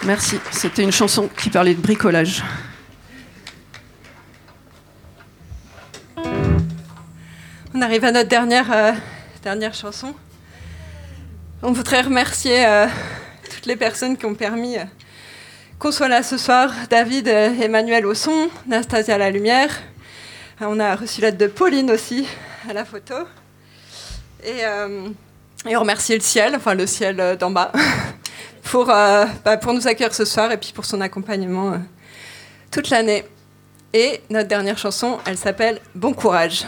Merci. C'était une chanson qui parlait de bricolage. On arrive à notre dernière chanson. On voudrait remercier toutes les personnes qui ont permis qu'on soit là ce soir. David et Emmanuel au son, Nastasia à la lumière. On a reçu l'aide de Pauline aussi à la photo. Et on remercie le ciel d'en bas, pour nous accueillir ce soir et puis pour son accompagnement toute l'année. Et notre dernière chanson, elle s'appelle « Bon courage ».